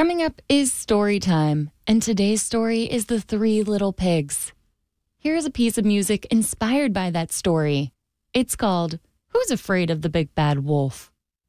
Coming up is story time, and today's story is The Three Little Pigs. Here's a piece of music inspired by that story. It's called Who's Afraid of the Big Bad Wolf?